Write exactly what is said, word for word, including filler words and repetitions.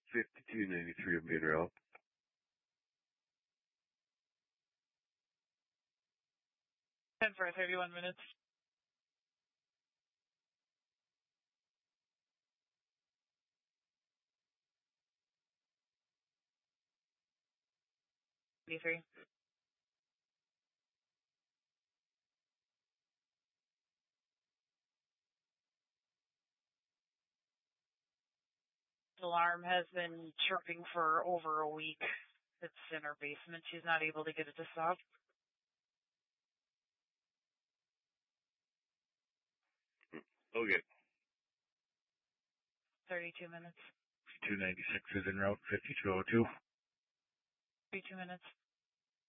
fifty-two ninety-three will be en route. ten for thirty-one minutes. eighty-three. The alarm has been chirping for over a week. It's in her basement. She's not able to get it to stop. Okay. thirty-two minutes. two ninety-six is en route, fifty-two oh two. thirty-two minutes.